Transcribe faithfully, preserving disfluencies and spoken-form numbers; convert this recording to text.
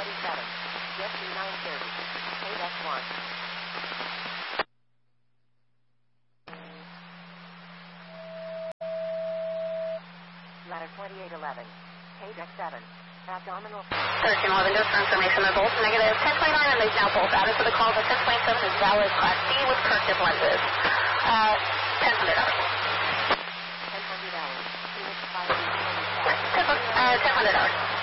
ninety-seven. Jet two nine thirty. K D E X one. Ladder twenty-eight eleven. K D E X seven. Abdominal. thirteen eleven, just for information, they're both negative. ten twenty-nine and they've now both added to the call. The ten twenty-seven is valid Class C with corrective lenses. Uh, ten hundred hours. ten hundred hours. Phoenix five. Uh, ten hundred hours.